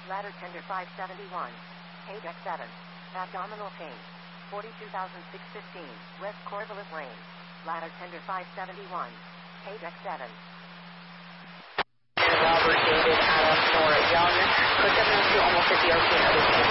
Ladder tender 571. Page X7. Abdominal pain. 42,615. West Corvallis Lane. Ladder tender 571. Page X7. Robert David Adam for Young. Click up to almost 50 RPM.